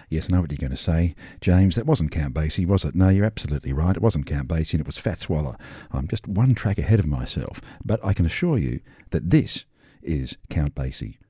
Yes, I know what you're going to say. James, that wasn't Count Basie, was it? No, you're absolutely right. It wasn't Count Basie and it was Fats Waller. I'm just one track ahead of myself. But I can assure you that this is Count Basie.